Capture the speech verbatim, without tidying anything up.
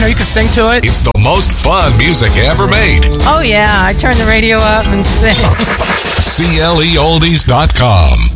know, you could sing to it. It's the most fun music ever made. Oh, yeah. I turn the radio up and sing. C L E oldies dot com